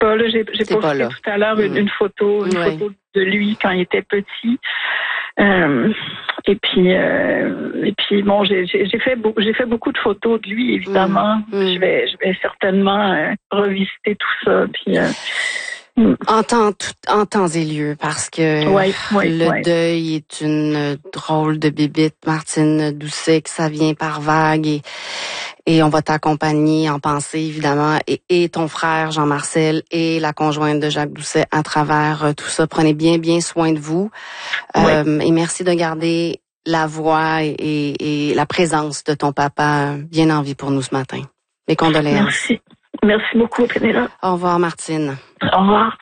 pas là. J'ai posté tout à l'heure une photo de lui quand il était petit. Et puis bon, j'ai fait beaucoup de photos de lui, évidemment. Je vais certainement revisiter tout ça. Puis en temps et lieu, parce que le deuil est une drôle de bébite, Martine Doucet, que ça vient par vagues et on va t'accompagner en pensée, évidemment, et ton frère Jean-Marcel et la conjointe de Jacques Doucet à travers tout ça. Prenez bien soin de vous. Et merci de garder la voix et la présence de ton papa bien en vie pour nous ce matin. Mes condoléances. Merci beaucoup, Pénélope. Au revoir, Martine. Au revoir.